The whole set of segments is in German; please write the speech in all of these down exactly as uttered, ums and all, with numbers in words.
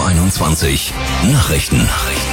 einundzwanzig Nachrichten.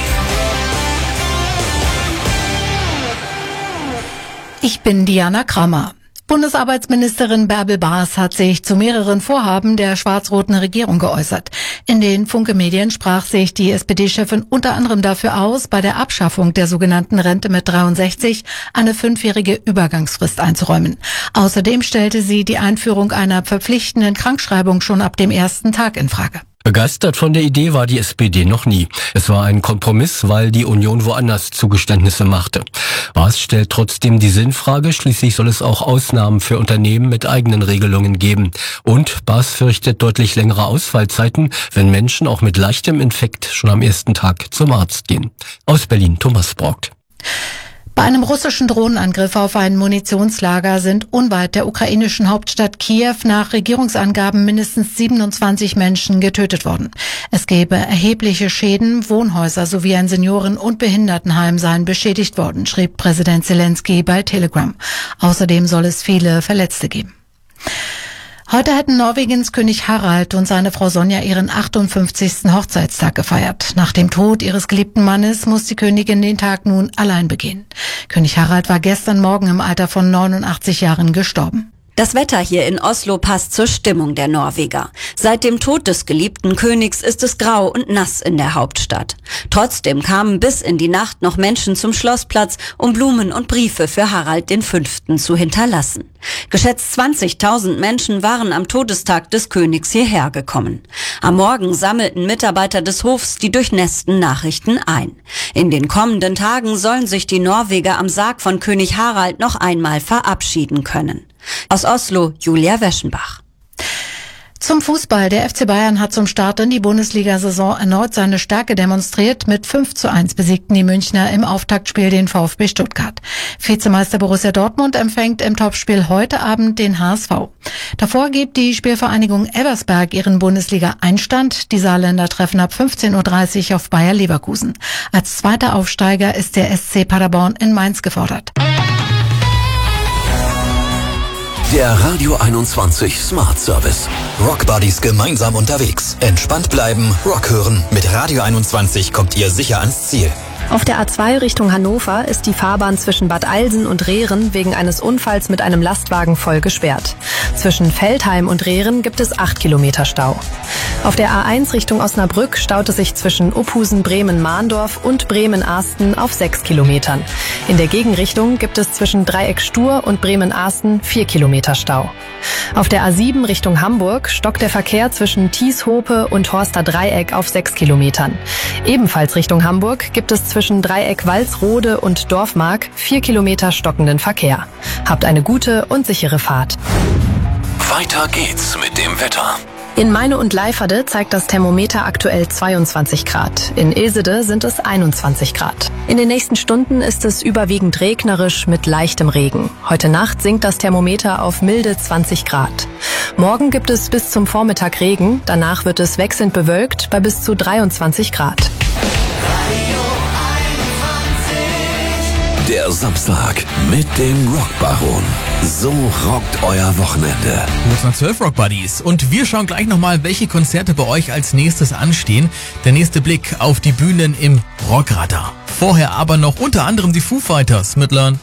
Ich bin Diana Kramer. Bundesarbeitsministerin Bärbel Baas hat sich zu mehreren Vorhaben der schwarz-roten Regierung geäußert. In den Funke-Medien sprach sich die S P D-Chefin unter anderem dafür aus, bei der Abschaffung der sogenannten Rente mit dreiundsechzig eine fünfjährige Übergangsfrist einzuräumen. Außerdem stellte sie die Einführung einer verpflichtenden Krankschreibung schon ab dem ersten Tag in Frage. Begeistert von der Idee war die S P D noch nie. Es war ein Kompromiss, weil die Union woanders Zugeständnisse machte. Baas stellt trotzdem die Sinnfrage, schließlich soll es auch Ausnahmen für Unternehmen mit eigenen Regelungen geben. Und Baas fürchtet deutlich längere Ausfallzeiten, wenn Menschen auch mit leichtem Infekt schon am ersten Tag zum Arzt gehen. Aus Berlin, Thomas Brockt. Bei einem russischen Drohnenangriff auf ein Munitionslager sind unweit der ukrainischen Hauptstadt Kiew nach Regierungsangaben mindestens siebenundzwanzig Menschen getötet worden. Es gäbe erhebliche Schäden, Wohnhäuser sowie ein Senioren- und Behindertenheim seien beschädigt worden, schrieb Präsident Zelensky bei Telegram. Außerdem soll es viele Verletzte geben. Heute hätten Norwegens König Harald und seine Frau Sonja ihren achtundfünfzigsten Hochzeitstag gefeiert. Nach dem Tod ihres geliebten Mannes muss die Königin den Tag nun allein begehen. König Harald war gestern Morgen im Alter von neunundachtzig Jahren gestorben. Das Wetter hier in Oslo passt zur Stimmung der Norweger. Seit dem Tod des geliebten Königs ist es grau und nass in der Hauptstadt. Trotzdem kamen bis in die Nacht noch Menschen zum Schlossplatz, um Blumen und Briefe für Harald den Fünften zu hinterlassen. Geschätzt zwanzigtausend Menschen waren am Todestag des Königs hierher gekommen. Am Morgen sammelten Mitarbeiter des Hofs die durchnässten Nachrichten ein. In den kommenden Tagen sollen sich die Norweger am Sarg von König Harald noch einmal verabschieden können. Aus Oslo, Julia Weschenbach. Zum Fußball. Der F C Bayern hat zum Start in die Bundesliga-Saison erneut seine Stärke demonstriert. Mit fünf zu eins besiegten die Münchner im Auftaktspiel den VfB Stuttgart. Vizemeister Borussia Dortmund empfängt im Topspiel heute Abend den H S V. Davor gibt die Spielvereinigung Elversberg ihren Bundesliga-Einstand. Die Saarländer treffen ab fünfzehn Uhr dreißig auf Bayer Leverkusen. Als zweiter Aufsteiger ist der S C Paderborn in Mainz gefordert. Der Radio einundzwanzig Smart Service. Rock Buddies gemeinsam unterwegs. Entspannt bleiben, Rock hören. Mit Radio einundzwanzig kommt ihr sicher ans Ziel. Auf der A zwei Richtung Hannover ist die Fahrbahn zwischen Bad Eilsen und Rehren wegen eines Unfalls mit einem Lastwagen voll gesperrt. Zwischen Veltheim und Rehren gibt es acht Kilometer Stau. Auf der A eins Richtung Osnabrück staut es sich zwischen Uphusen, Bremen-Mahndorf und Bremen-Ahsten auf sechs Kilometern. In der Gegenrichtung gibt es zwischen Dreieck Stur und Bremen-Ahsten vier Kilometer Stau. Auf der A sieben Richtung Hamburg stockt der Verkehr zwischen Thieshope und Horster Dreieck auf sechs Kilometern. Ebenfalls Richtung Hamburg gibt es zwischen Dreieck Walsrode und Dorfmark vier Kilometer stockenden Verkehr. Habt eine gute und sichere Fahrt. Weiter geht's mit dem Wetter. In Meine und Leiferde zeigt das Thermometer aktuell zweiundzwanzig Grad. In Ilsede sind es einundzwanzig Grad. In den nächsten Stunden ist es überwiegend regnerisch mit leichtem Regen. Heute Nacht sinkt das Thermometer auf milde zwanzig Grad. Morgen gibt es bis zum Vormittag Regen. Danach wird es wechselnd bewölkt bei bis zu dreiundzwanzig Grad. Der Samstag mit dem Rockbaron. So rockt euer Wochenende. zwölf Rock Buddies. Und wir schauen gleich nochmal, welche Konzerte bei euch als nächstes anstehen. Der nächste Blick auf die Bühnen im Rockradar. Vorher aber noch unter anderem die Foo Fighters mit Learn.